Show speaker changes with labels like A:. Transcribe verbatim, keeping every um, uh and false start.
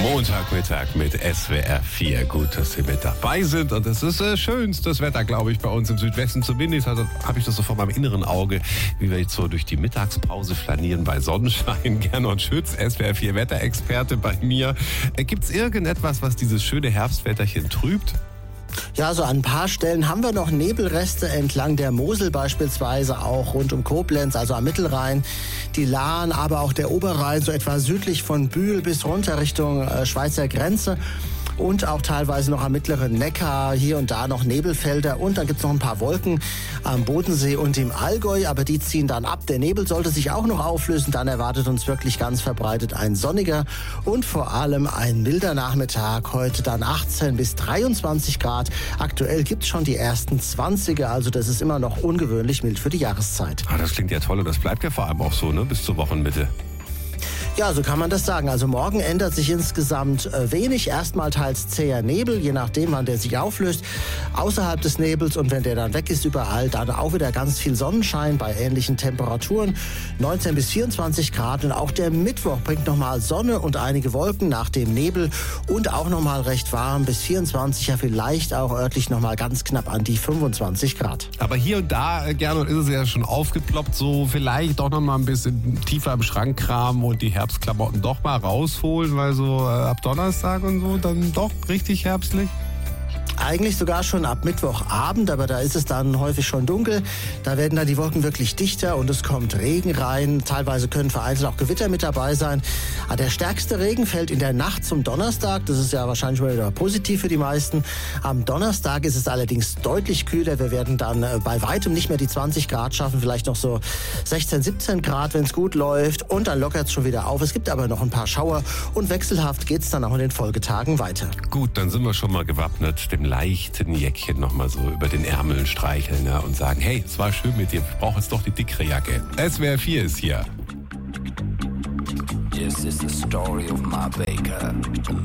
A: Montagmittag mit S W R vier. Gut, dass Sie mit dabei sind. Und es ist äh, schönstes Wetter, glaube ich, bei uns im Südwesten. Zumindest also, habe ich das so vor meinem inneren Auge, wie wir jetzt so durch die Mittagspause flanieren bei Sonnenschein. Gernot Schütz, S W R vier Wetterexperte bei mir. Äh, Gibt es irgendetwas, was dieses schöne Herbstwetterchen trübt?
B: Ja, so an ein paar Stellen haben wir noch Nebelreste entlang der Mosel beispielsweise, auch rund um Koblenz, also am Mittelrhein, die Lahn, aber auch der Oberrhein, so etwa südlich von Bühl bis runter Richtung äh, Schweizer Grenze. Und auch teilweise noch am mittleren Neckar, hier und da noch Nebelfelder. Und dann gibt's noch ein paar Wolken am Bodensee und im Allgäu, aber die ziehen dann ab. Der Nebel sollte sich auch noch auflösen. Dann erwartet uns wirklich ganz verbreitet ein sonniger und vor allem ein milder Nachmittag. Heute dann achtzehn bis dreiundzwanzig Grad. Aktuell gibt's schon die ersten zwanziger, also das ist immer noch ungewöhnlich mild für die Jahreszeit.
A: Ah, das klingt ja toll und das bleibt ja vor allem auch so, ne, bis zur Wochenmitte.
B: Ja, so kann man das sagen. Also morgen ändert sich insgesamt äh, wenig. Erstmal teils zäher Nebel, je nachdem, wann der sich auflöst. Außerhalb des Nebels und wenn der dann weg ist überall, dann auch wieder ganz viel Sonnenschein bei ähnlichen Temperaturen. neunzehn bis vierundzwanzig Grad und auch der Mittwoch bringt nochmal Sonne und einige Wolken nach dem Nebel und auch nochmal recht warm bis vierundzwanzig, ja vielleicht auch örtlich nochmal ganz knapp an die fünfundzwanzig Grad.
A: Aber hier und da, äh, Gernot, ist es ja schon aufgeploppt, so vielleicht doch nochmal ein bisschen tiefer im Schrank kramen und die Herbstklamotten doch mal rausholen, weil so äh, ab Donnerstag und so dann doch richtig herbstlich?
B: Eigentlich sogar schon ab Mittwochabend, aber da ist es dann häufig schon dunkel. Da werden dann die Wolken wirklich dichter und es kommt Regen rein. Teilweise können vereinzelt auch Gewitter mit dabei sein. Aber der stärkste Regen fällt in der Nacht zum Donnerstag. Das ist ja wahrscheinlich mal wieder positiv für die meisten. Am Donnerstag ist es allerdings deutlich kühler. Wir werden dann bei weitem nicht mehr die zwanzig Grad schaffen, vielleicht noch so sechzehn, siebzehn Grad, wenn es gut läuft. Und dann lockert es schon wieder auf. Es gibt aber noch ein paar Schauer und wechselhaft geht es dann auch in den Folgetagen weiter.
A: Gut, dann sind wir schon mal gewappnet, dem leichten Jäckchen nochmal so über den Ärmeln streicheln, ja, und sagen, hey, es war schön mit dir, ich brauche jetzt doch die dickere Jacke. S W R vier ist hier.
C: This is the story of my baker.